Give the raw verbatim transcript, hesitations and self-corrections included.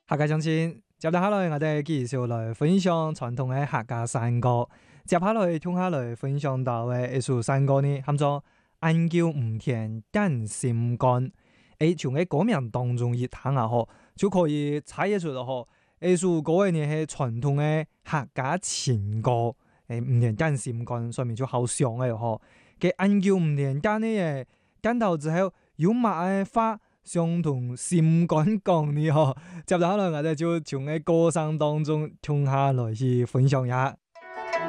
客家鄉親，接下來我哋繼續來分享傳統嘅客家山歌。接下來聽下來分享到嘅一首山歌呢，叫做《晏叫吳田揀心肝》。誒，從嘅歌名當中一聽下嗬，就可以猜得出咯嗬。呢首歌嘅呢係傳統嘅客家情歌。誒，吳田揀心肝上面就好想嘅嗬。嘅晏叫吳田揀呢嘢，揀到之後有乜嘅花？相同心肝講呢嗬，接下來我哋就從嘅歌聲當中聽下來去分享一下。